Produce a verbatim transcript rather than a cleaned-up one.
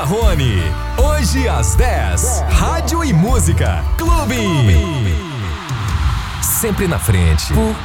Marrone. Hoje às dez, Rádio e Música Clube. Sempre na frente. Por